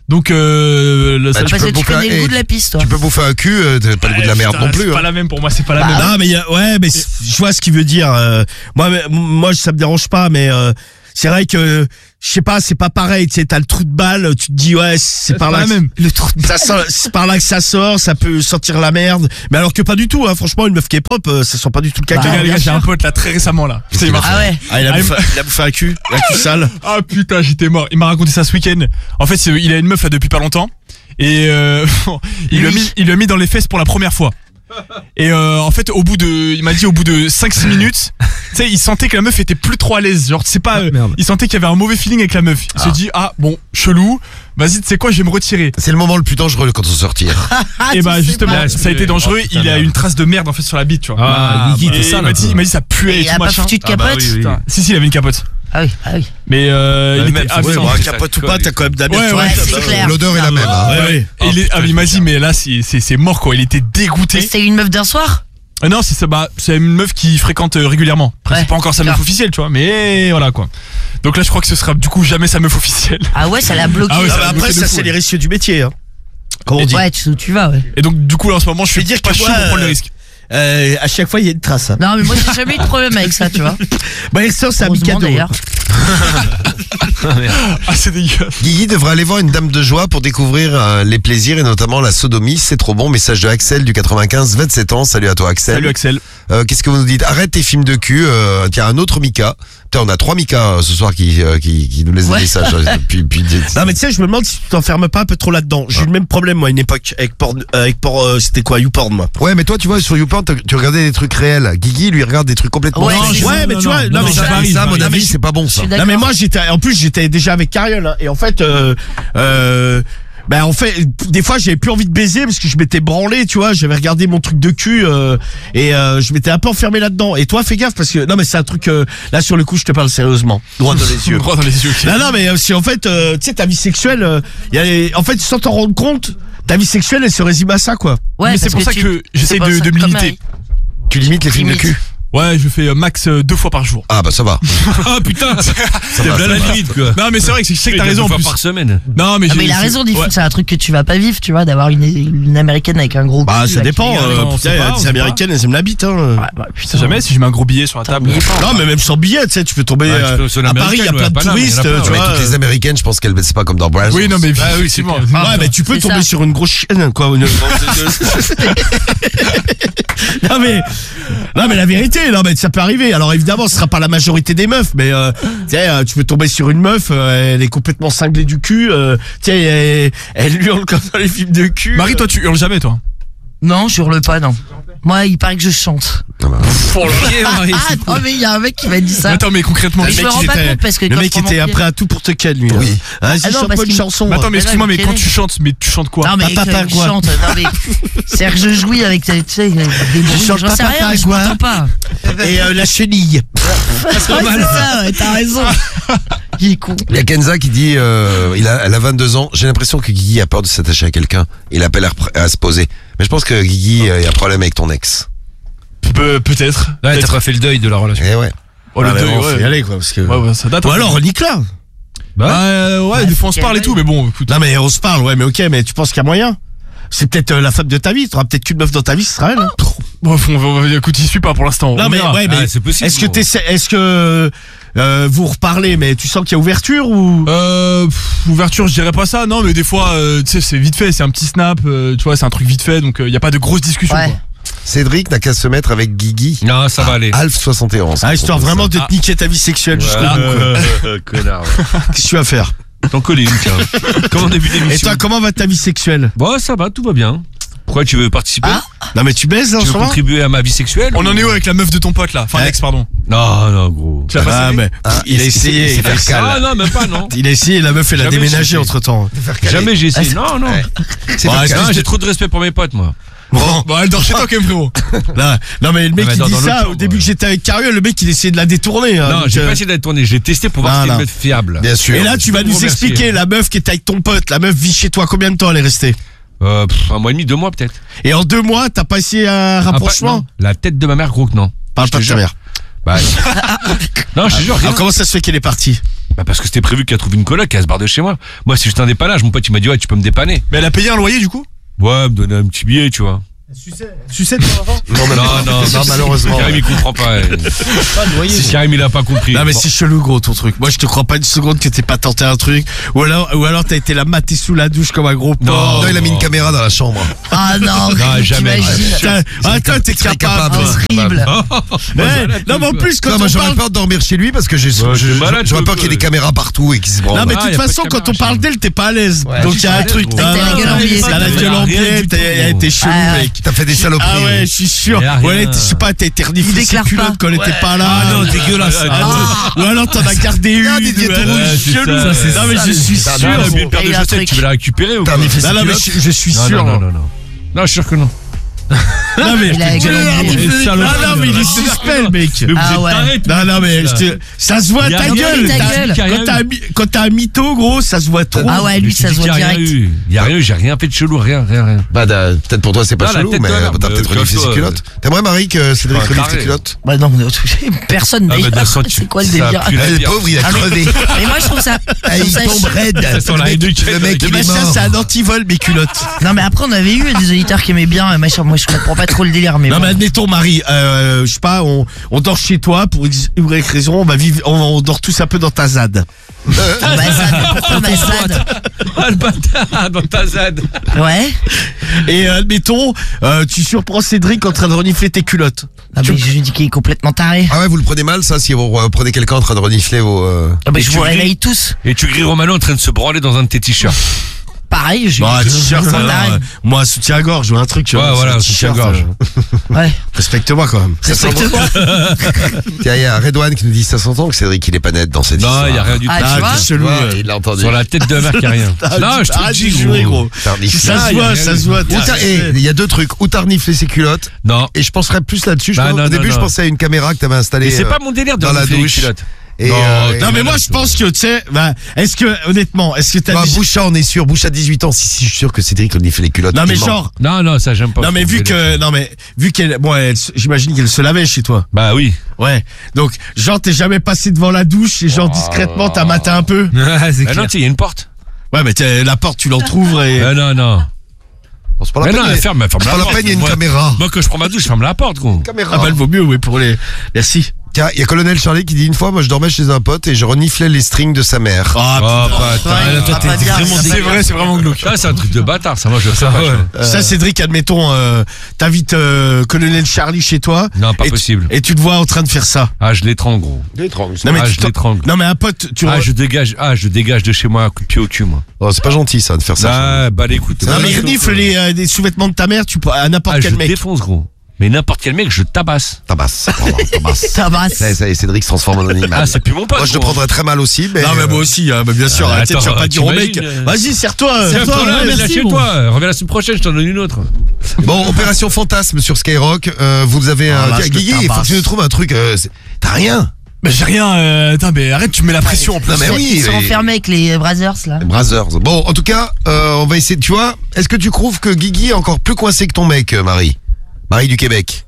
Donc euh, le Bah, seul- tu Parce peux que tu bouffer connais un- le goût de la piste, toi. Tu peux bouffer un cul, euh, t'as pas le goût de la Eh, merde putain, non plus. C'est hein. pas la même pour moi, c'est pas la Bah, même. Non, mais il y a, ouais, mais c- je vois ce qu'il veut dire. euh, moi, mais- moi, ça me dérange pas, mais euh, c'est vrai que je sais pas, c'est pas pareil. Tu sais, t'as le trou de balle, tu te dis ouais, c'est par pas là. la que- même. Le trou de Ça sent- c'est par là que ça sort, ça peut sortir la merde. Mais alors que pas du tout. Hein, franchement, une meuf qui est propre, euh, ça sent pas du tout le Les caca. gars, les bien gars, j'ai sûr. un pote là très récemment là. Tu sais, il m'a- Ah ouais. Ah, il a, Ah, bouffé, il a bouffé un cul, un cul sale. Ah putain, j'étais mort. Il m'a raconté ça ce week-end. En fait, c'est- il a une meuf là depuis pas longtemps. Et euh, il lui a Lui. mis, il lui a mis dans les fesses pour la première fois. Et euh, en fait, au bout de, il m'a dit au bout de cinq six minutes, tu sais, il sentait que la meuf était plus trop à l'aise. Genre, c'est pas, euh, il sentait qu'il y avait un mauvais feeling avec la meuf. Il se dit ah bon, chelou. Vas-y, tu sais quoi, je vais me retirer. C'est le moment le plus dangereux quand on sortir. Et bah justement, pas. ça a été dangereux. Oh, putain, il a merde. une trace de merde en fait sur la bite, tu vois. Ah, Et Guigui, t'es il ça, m'a là. dit, il m'a dit ça puait Et et il a tout pas machin. foutu de Ah bah capote. oui, oui. Putain. Si si, il avait une capote. Ah oui, ah oui. Mais euh, Ouais, il même, était c'est- absent. ouais, Bah, c'est capote ça, ou pas, t'as quand même de la Ouais, merde sur ouais, la c'est tête, hein. clair. L'odeur est la même. hein. Ouais, ouais. Et Oh, il est, putain, ah, il je m'a me dit, tiens. mais là, c'est, c'est, c'est mort, quoi. Il était Mais dégoûté. c'était une meuf d'un soir. Ah non, c'est ça, bah, c'est une meuf qui fréquente euh, régulièrement. Après, Ouais, c'est pas encore sa meuf grave. officielle, tu vois. Mais voilà, quoi. Donc là, je crois que ce sera du coup jamais sa meuf officielle. Ah ouais, ça l'a bloqué. Ah ouais, Ah, ça bah, l'a après, bloqué de ça, fou, c'est ouais. les risques du métier. Hein. Comment on dit Ouais, tu sais où tu vas, ouais. Et donc, du coup, là, en ce moment, je Je vais suis dire pas que chaud moi, pour prendre le euh, risque. euh, À chaque fois, il y a une trace. Hein. Non, mais moi, j'ai jamais eu de problème avec ça, tu vois. Bah, ça, c'est un Heureusement, cadeau. d'ailleurs. Ah, c'est dégueulasse. Guigui devrait aller voir une dame de joie pour découvrir euh, les plaisirs et notamment la sodomie. C'est trop bon. Message de Axel du quatre-vingt-quinze, vingt-sept ans. Salut à toi Axel. Salut, Axel. Euh, Qu'est-ce que vous nous dites? Arrête tes films de cul. Euh, tiens, un autre Mika. Putain, on a trois Mika euh, ce soir qui, euh, qui, qui nous laissent Ouais. des messages. euh, Puis, puis, Non mais tu sais, je me demande si tu t'enfermes pas un peu trop là-dedans. J'ai eu le même problème moi à une époque avec porn, euh, avec porn, euh, c'était quoi, YouPorn moi. Ouais, mais toi, tu vois, sur YouPorn, tu tu regardais des trucs réels. Guigui, lui, regarde des trucs complètement Ouais, faux. c'est- Ouais, mais tu vois, non, mais ça, ça- ça, varie, à mon varie. avis, c'est pas bon, Je ça. suis Non d'accord. mais moi j'étais, en plus j'étais déjà avec Cariol hein, et en fait, euh, euh, ben en fait, des fois j'avais plus envie de baiser parce que je m'étais branlé, tu vois, j'avais regardé mon truc de cul euh, et euh, je m'étais un peu enfermé là-dedans. Et toi, fais gaffe parce que non mais c'est un truc euh, là sur le coup, je te parle sérieusement, droit dans les yeux. Droit dans les yeux. ok. Non non mais euh, si en fait, euh, tu sais ta vie sexuelle, euh, y a les- en fait sans t'en rendre compte, ta vie sexuelle elle se résume à ça quoi. Ouais, Mais c'est parce pour ça tu- que j'essaye c'est pas de, ça, de me comme limiter. Marie. Tu limites les films de Limite. cul. Ouais, je fais euh, max euh, deux fois par jour. Ah, bah, ça va. Ah putain, c'est va, là ça la va. limite quoi. Non, mais c'est vrai que c'est- je sais que t'as raison en Deux fois plus. par semaine. Non, mais Ah, j'ai- mais il a c'est- raison, Diffoul, ouais. c'est un truc que tu vas pas vivre, tu vois, d'avoir une, une américaine avec un gros Bah cul, ça là, qui dépend. rigole. Euh, Non, on putain, sait y a pas, on des sait américaines elles aiment la bite. Hein. Ouais, bah, Tu sais putain. jamais si je mets un gros billet sur la table. N'oubliez pas. Non mais même sans billet, tu sais, tu peux tomber Ouais, tu euh, peux sur une à Paris, il y a américaine, plein de ouais, à Paname, touristes, il y en a plein, tu Mais vois. toutes les américaines, je pense qu'elles, c'est pas comme dans Brazzers. Oui, non, mais Ah oui, effectivement. c'est clair. Ouais, mais tu peux C'est tomber ça. sur une grosse chienne, quoi. Une... non mais, non mais la vérité, non mais ça peut arriver. Alors évidemment, ce sera pas la majorité des meufs, mais euh, tu sais, euh, tu peux tomber sur une meuf, euh, elle est complètement cinglée du cul. Euh, tu sais, elle, elle hurle comme dans les films de cul. Marie, toi, tu hurles jamais, toi. Non, je hurle pas, non. Moi, il paraît que je chante. Oh là Ah, non, mais il y a un mec qui m'a dit ça. Attends, mais concrètement. Mais je Le me mec, rends il pas était- compte parce que le quand mec je prends était mon après à tout pour te ken, lui. Oui. Hein. Vas-y, Ah non, chante parce pas une qu'il- chanson. Mais attends, mais Ouais, excuse-moi, mais quel quand est tu chantes, mais tu chantes quoi? Non mais Papa que je Pagua. chante, non mais c'est-à-dire que je jouis avec tu sais des bruits, chante j'en sais Papa rien, je Pagua. m'entends pas. Et euh, la chenille. Ouais, c'est ça, ouais, t'as raison. Il est con. Il y a Kenza qui dit, euh, il a, elle a vingt-deux ans. J'ai l'impression que Guigui a peur de s'attacher à quelqu'un. Il appelle à, repr- à se poser. Mais je pense que Guigui, euh, il y a un problème avec ton ex. Pe- Peut-être. Ouais, t'as Peut-être. pas fait le deuil de la relation. Eh ouais. Oh, le Ah, mais deuil, bon, faut y ouais. aller, quoi, parce que. Ouais, ouais, ça date. Ou hein. alors Nicolas. Bah, euh, ouais, Ouais, des fois on se quel parle et deuil. tout, mais bon, écoute. Non mais on se parle, ouais, mais ok, mais tu penses qu'il y a moyen? C'est peut-être euh, la femme de ta vie. T'auras peut-être qu'une meuf dans ta vie, ce sera elle. hein. Bon, on va- on va- écoute, j'y suis pas pour l'instant. Non on mais verra. ouais, mais Ah, c'est possible. est-ce que bon. t'essaies, est-ce que euh, vous reparlez, mais tu sens qu'il y a ouverture ou? Euh, pff, ouverture, je dirais pas ça, non, mais des fois, euh, tu sais, c'est vite fait, c'est un petit snap, euh, tu vois, c'est un truc vite fait, donc il y a pas de grosses discussions. Ouais. Quoi. Cédric n'a qu'à se mettre avec Guigui. Non, ça va aller. Alf soixante et onze. Ah, histoire vraiment de te niquer ta vie sexuelle jusqu'au bout. Euh, Connard. Qu'est-ce que tu vas faire? T'en coller une, tiens. Comme en début Et d'émission. toi, comment va ta vie sexuelle? Bon, ça va, tout va bien. Pourquoi tu veux participer? Ah. Non mais tu baises là, en Tu ce veux moment? contribuer à ma vie sexuelle? On en est où avec la meuf de ton pote là? Enfin, Ouais. l'ex, pardon. Non, non, gros. Tu l'as pas Ah serré mais Ah, il a il s'est- essayé, il s'est il a fait essayé. cal. Ah non, même pas, non. Il a essayé, la meuf elle a Jamais déménagé j'ai entre temps. Jamais j'ai essayé. Non, non. Ouais. C'est Bon, faire est-ce caler. Non, j'ai trop de respect pour mes potes, moi. Bon, Bon, elle dort chez toi quand même, frérot. là, non mais le mec mais il dans- dit dans l'autre ça au chambre, début ouais. que j'étais avec Cariol, le mec il essayait de la détourner. hein, Non, donc, j'ai euh, pas essayé de la tourner. J'ai testé pour voir si Voilà. c'était une meuf fiable. Bien sûr. Et là tu vas Je te nous remercie. expliquer la meuf qui est avec ton pote, la meuf vit chez toi, combien de temps elle est restée? Euh, pff, un mois et demi, deux mois peut-être. Et en deux mois t'as pas essayé un Ah, pas- rapprochement? non. La tête de ma mère, gros que non. Parle Je pas te de ta jure. mère. Bah, non, je te jure, rien. Alors comment ça se fait qu'elle est partie? Bah parce que c'était prévu qu'elle trouve une coloc, qu'elle se barre de chez moi. Moi, c'est juste un dépannage. Mon pote, il m'a dit, ouais, tu peux me dépanner. Mais elle a payé un loyer du coup? Ouais, me donner un petit billet, tu vois. Sucette ton enfant? Non, mais Non, non, non, malheureusement. Karim, il comprend pas. Pas de loyer. Si Karim, il a pas compris. Non mais Bon. c'est chelou gros ton truc. Moi je te crois pas une seconde que t'aies pas tenté un truc. Ou alors, ou alors t'as été la mater sous la douche comme un gros porc. Non, il a mis une caméra dans la chambre. Ah non, Non, jamais. t'imagines. Putain, ah, toi t'es serais capable. capable. Horrible. Ouais, non mais en plus quand Non, on moi j'aurais parle. peur de dormir chez lui parce que j'ai- Ouais, je- t'es malade, j'aurais peur toi, qu'il y ait des quoi. caméras partout et qu'ils se branlent. Non mais de Ah, y toute a pas de façon quand caméra on chez parle moi. d'elle t'es pas à l'aise. Ouais, Donc je il y a suis un pas truc. à l'aise, Ah, gros. T'as la gueule en biais. T'as la Rien gueule en du biais. tout, T'as gros. été chelou Ah ouais. mec. T'as fait des saloperies. Ah ouais, je suis sûr. Y a Ou rien. alors, je sais pas, t'as été Il reniflé ses déclare culottes pas. quand elle était pas là. Ah non, dégueulasse. Ah, Ou alors t'en as gardé une. Ah, Didier Ouais, Tourouche. ouais, c'est chelou. ça, c'est Non mais ça, je suis c'est ça. sûr. Non, mais une paire Et de il a un chaussettes, truc. tu veux la récupérer ou T'as quoi? reniflé ses Non non mais culottes. je je suis Non, sûr. non, non, non, non. Non, je suis sûr que non. Non mais Il a la gueule en biais. Et non non mais il est suspect le mec. Mais vous Ah êtes ouais. tarés, tous Non, les non, mais deux, je là. te- ça se voit Y a ta rien gueule. eu, ta T'as- gueule. Quand t'as un mi- quand t'as un mytho, gros, ça se voit trop. Ah ouais, lui Mais tu ça dis se qu'il voit y a rien direct. eu. Il y a rien eu, j'ai rien fait de chelou, rien, rien, rien. Bah, da- peut-être pour toi c'est pas Non, la chelou, tête mais de euh, l'herbe, t'as peut-être euh, reniflé ses toi, culottes. T'aimerais Marie que Cédric Ouais, renifle tes carré. culottes? Bah non, personne Ah, bah, de d'ailleurs. toute façon, tu- C'est quoi le ça délire? pue la Eh, Le bière. pauvre il a Ah, mais- crevé. Mais moi je trouve ça. Ah, je trouve il ça tombe chi- raide. Sur la Le mec- haine de Le mec Le il est machin, mort. c'est un antivol, mes culottes. Non mais après on avait eu des auditeurs qui aimaient bien euh, machin. Moi je comprends pas trop le délire mais. Non, bon. mais admettons, Marie, euh, je sais pas, on, on dort chez toi pour X ou Y raison, on va vivre, on, on dort tous un peu dans ta zad. On va zad. Pourquoi on va zad? Ah, le bâtard, dans ta zad. Ouais. Et euh, admettons, euh, tu surprends Cédric en train de renifler tes culottes. Ah bah, je lui dis qu'il est complètement taré. Ah ouais, vous le prenez mal ça si vous euh, prenez quelqu'un en train de renifler vos. euh, Ah bah, Et je tu vous ris. réveille tous. Et tu grilles Romano en train de se branler dans un de tes t-shirts. Pareil, je Bon, un je- t-shirt, je- ça, taré. euh, moi, un soutien-gorge ou un truc, tu Ouais, vois. voilà, un un t-shirt, soutien-gorge. euh, Ouais. Respecte-moi quand même. Respecte-moi. Tiens, il y a Redouane qui nous dit ça s'entend que Cédric il est pas net dans cette histoire. Non, il y a rien du tout. Ah, tu Ah, vois t'es chelou. Ouais, euh. il l'a entendu. Sur la tête de mère, il y a rien. Non, je te le Arrête dis, de jurer, gros. gros. T'as reniflé. Ça Ah, se y a voit, rien ça eu. se voit. Ou t'es t'as- un- eh, il y a deux trucs. Ou t'as reniflé ses culottes. Non. Et je penserais plus là-dessus. Je Bah, pense- non, Au début, non, je non. pensais à une caméra que t'avais installée. Mais c'est euh, pas mon délire de dans la renifler les douche. culottes. Et, Non, euh, Non, mais moi, je pense que, tu sais, bah, est-ce que, honnêtement, est-ce que t'as Bah, déjà- Boucha, on est sûr. Boucha, dix-huit ans. Si, si, je suis sûr que Cédric renifle les culottes. Non, mais Il ment. genre, Non, non, ça, j'aime pas. non, mais vu que, non, mais, vu qu'elle, bon, elle se- j'imagine qu'elle se lavait chez toi. Bah oui. Ouais. Donc, genre, t'es jamais passé devant la douche et genre, discrètement, t'as maté un peu. Ah non, tu sais, il y a une porte. Ouais, mais t'es- la porte, tu l'entrouvres et. Ah non, non. Bon, c'est pas la Mais peine. non, il y a- ferme, ferme c'est la pas la porte. peine, il y a une Moi- caméra. Moi, quand je prends ma douche, je ferme la porte, gros. Caméra. Ah bah, il vaut mieux, oui, pour les. Merci. Tiens, il y a Colonel Charlie qui dit une fois, moi je dormais chez un pote et je reniflais les strings de sa mère. Ah, Oh, putain. bâtard. Ouais, Là, ça toi, va t'es pas dire, vraiment ça va C'est dégueulasse. vrai, c'est vraiment glauque. Ça, c'est un truc de bâtard, ça, moi, je le fais pas. Ça, Cédric, admettons, euh, t'invites euh, Colonel Charlie chez toi. Non, pas et tu- possible. Et tu te vois en train de faire ça. Ah, je l'étrangle, gros. Non, mais Ah, tu je t'en- l'étrangle. Non, mais un pote, tu Ah, re- je dégage, ah, je dégage de chez moi un coup de pied au cul, moi. Oh, c'est pas gentil ça de faire ça. Ah, bah, écoute. Non, mais Ouais, renifle les, euh, les sous-vêtements de ta mère, tu peux, à n'importe Ah, je quel mec. défonce, gros. Mais n'importe quel mec, je tabasse. Tabasse. Voilà, tabasse. Tabasse. Ça, ça, et Cédric se transforme en animal. Ah, c'est plus mon pote. Moi je le gros. prendrais très mal aussi, mais. Non, mais moi aussi, hein, bah, bien sûr, Ah, arrêtez de attends, faire pas dire au mec. t'imagines, euh, Vas-y, serre-toi. Serre-toi, serre-toi, là, ouais, mais merci, chez bon. toi. Reviens la semaine prochaine, je t'en donne une autre. Bon, opération fantasme sur Skyrock. Euh, vous avez Ah, un. là, Tiens, je te Guigui, il faut que tabasse. tu nous trouves un truc. euh, c'est- T'as rien. Mais j'ai rien. euh, Attends, mais arrête, tu me mets la pression en plus. Non, mais oui. Ils sont mais- enfermés avec les Brothers là. Brothers. Bon, en tout cas, euh, on va essayer. Tu vois, est-ce que tu trouves que Guigui est encore plus coincé que ton mec, euh, Marie Marie du Québec.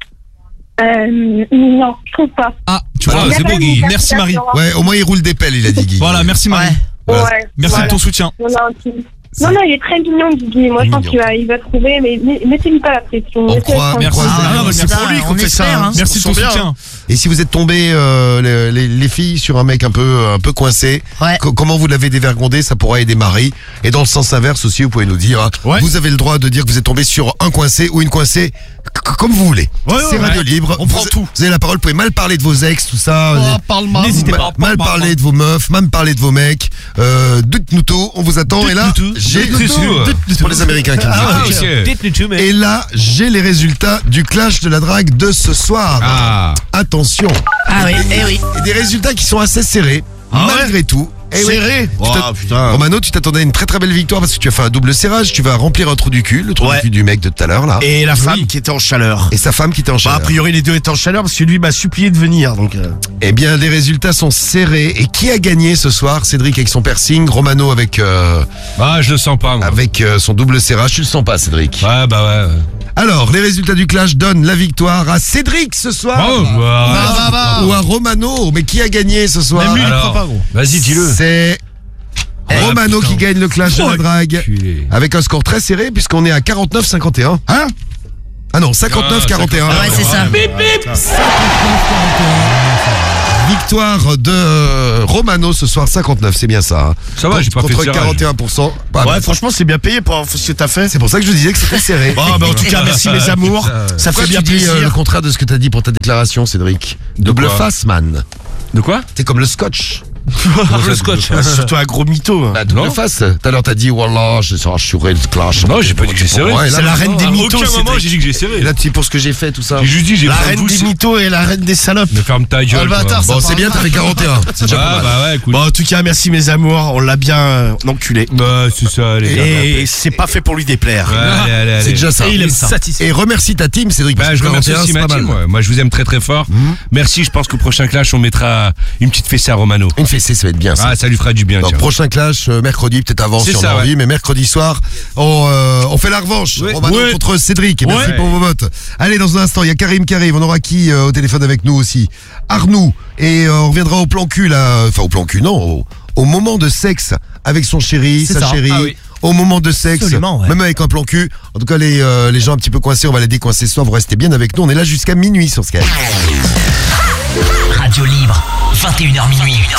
Euh, non, je trouve pas. Ah, tu Voilà, vois, c'est Il a beau, pas Guy. une Merci, Marie. certification. Ouais, au moins il roule des pelles, il a dit Guigui. Voilà, merci Marie. Ouais. Voilà. Ouais, Merci voilà. de ton soutien. Non, non, non, non, il est très mignon, Guigui. Moi, je pense Mignon. qu'il va, il va trouver, mais mais mettez-lui pas la pression. On Laissez-le croit, tranquille. merci. Ah, Ah, non, mais c'est putain, pour lui qu'on on fait ça. espère, hein. hein. Merci de ton On sent bien. soutien. Et si vous êtes tombés, euh, les, les- les filles, sur un mec un peu, un peu coincé, Ouais. co- comment vous l'avez dévergondé, ça pourra aider Marie. Et dans le sens inverse aussi, vous pouvez nous dire, hein, Ouais. vous avez le droit de dire que vous êtes tombé sur un coincé ou une coincée, c- comme vous voulez. Ouais, C'est ouais, radio ouais. libre. On prend vous, tout. Vous avez la parole, vous pouvez mal parler de vos ex, tout ça. Oh, euh, parle mal. N'hésitez ma- pas. mal Parle, parler parle. de vos meufs, même parler de vos mecs. Euh, dites-nous tout, on vous attend. Et là, j'ai Dites-nous tout. c'est pour les Américains qui nous Ah, écoutent. ok. Et là, j'ai les résultats du clash de la drague de ce soir. Ah. Attention. Ah oui, eh oui. Et des résultats qui sont assez serrés, Ah ouais malgré tout. Eh oui. Serré. Tu t'as- Oh, putain. Romano, tu t'attendais à une très très belle victoire parce que tu as fait un double serrage. Tu vas remplir un trou du cul, le trou Ouais. du cul du mec de tout à l'heure là. Et, Et la femme qui était en chaleur. sa femme qui était en Bah, chaleur. a priori, les deux étaient en chaleur parce que lui m'a supplié de venir. Donc, euh, Eh bien, les résultats sont serrés. Et qui a gagné ce soir? Cédric avec son piercing, Romano avec euh, Ah, je le sens pas, moi. avec euh, son double serrage. Tu le sens pas, Cédric? Ouais, bah ouais. ouais. Alors, les résultats du clash donnent la victoire à Cédric ce soir. Oh, bah, bah, bah. Ou à Romano. Mais qui a gagné ce soir? Même lui, il alors. croit pas, gros. Vas-y, dis-le. C'est Romano putain. qui gagne le clash de la drague. Enculé. Avec un score très serré puisqu'on est à quarante-neuf cinquante et un. Hein? Ah non, cinquante-neuf quarante et un. Ah ouais, c'est ça. Victoire de euh, Romano ce soir, cinquante-neuf, c'est bien ça. Hein. Ça va, j'ai pas fait de Contre serrage. quarante et un pour cent. Pas Ouais, mal. franchement, c'est bien payé pour ce que t'as fait. C'est pour ça que je disais que c'était serré. Bon, bah, en tout cas, merci mes amours. Ça Pourquoi fait bien tu dis, euh, le plaisir. contraire de ce que t'as dit pour ta déclaration, Cédric? De Double quoi face, man. De quoi? T'es comme le scotch. Le scotch. Ah, c'est surtout un gros mytho. Bah, double Non. face. Tout à l'heure, t'as dit, voilà, je suis assuré le clash. Non, j'ai pas dit que j'ai serré. Ouais, là, C'est la reine des À mythos. aucun moment Cédric. j'ai dit que j'ai serré. Et là, tu sais pour ce que j'ai fait, tout ça. J'ai juste dit j'ai La fait un reine coup, des c'est- mythos et la reine des salopes. Mais ferme ta gueule. Ah, le toi. bâtard, ça Bon, parle c'est bien, pas. t'as fait quarante et un. C'est déjà pas Ah mal. bah ouais, écoute. Bon, en tout cas, merci mes amours. On l'a bien euh, enculé. Bah c'est ça, allez. Et c'est pas fait pour lui déplaire. Ouais, allez, allez, allez. C'est déjà ça. Et il aime ça. Et remercie ta team, Cédric. parce Bah, que je remercie quarante et un, aussi c'est ma pas team. mal. ouais. Moi, je vous aime très très fort. Merci. Je pense qu'au prochain clash, on mettra une petite fessée à Romano. Une fessée, ça va être bien ça. Ah, ça lui fera du bien. Donc, tiens. prochain clash, euh, mercredi, peut-être avant C'est si on ça, a ouais. envie, mais mercredi soir, on, euh, on fait la revanche. Ouais. Romano Ouais. contre Cédric. Et merci Ouais. pour vos votes. Allez, dans un instant, il y a Karim qui arrive. On aura qui euh, au téléphone avec nous aussi? Arnoux. Et euh, on reviendra au plan cul, là. Enfin, au plan cul, non. Au, au moment de sexe avec son chéri, C'est sa ça. chérie. Ah oui. Au moment de sexe, Absolument, ouais. même avec un plan cul. En tout cas, les, euh, les gens un petit peu coincés, on va les décoincer ce soir. Vous restez bien avec nous. On est là jusqu'à minuit sur Skype. Radio Libre, vingt et une heures minuit.